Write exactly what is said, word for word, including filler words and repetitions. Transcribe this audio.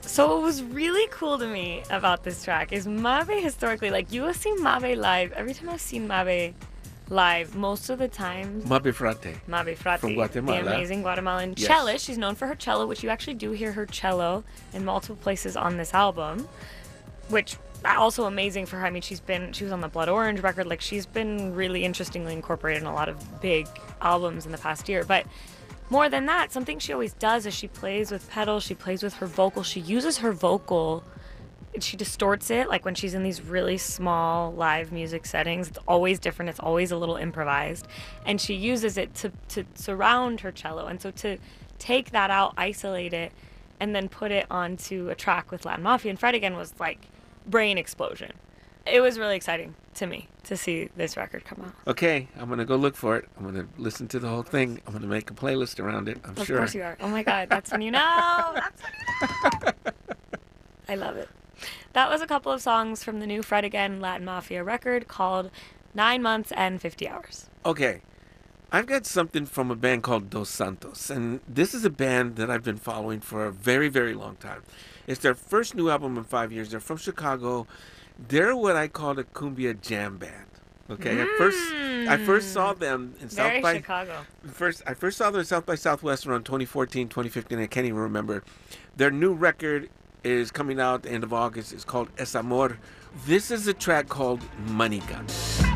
So what was really cool to me about this track is Mabe historically, like you have seen Mabe live. Every time I've seen Mabe live, most of the time, Mabe Frate. Mabe Frate, From Guatemala. the amazing Guatemalan Yes. cellist. She's known for her cello, which you actually do hear her cello in multiple places on this album, which also amazing for her. I mean, she's been, she was on the Blood Orange record. Like she's been really interestingly incorporated in a lot of big albums in the past year. But more than that, something she always does is she plays with pedals, she plays with her vocal, she uses her vocal, she distorts it, like when she's in these really small live music settings. It's always different, it's always a little improvised, and she uses it to, to surround her cello. And so to take that out, isolate it, and then put it onto a track with Latin Mafia and Fred Again was like brain explosion. It was really exciting to me to see this record come out. Okay, I'm going to go look for it. I'm going to listen to the whole thing. I'm going to make a playlist around it, I'm Of sure. course you are. Oh my God, that's when you know. That's when you know. I love it. That was a couple of songs from the new Fred Again Latin Mafia record called Nine Months and fifty hours. Okay, I've got something from a band called Dos Santos, and this is a band that I've been following for a very, very long time. It's their first new album in five years. They're from Chicago. They're what I call a cumbia jam band. Okay, mm. at first I first saw them in Very South by Chicago. First, I first saw them in South by Southwest around twenty fourteen, twenty fifteen. I can't even remember. Their new record is coming out at the end of August. It's called Es Amor. This is a track called Money Gun.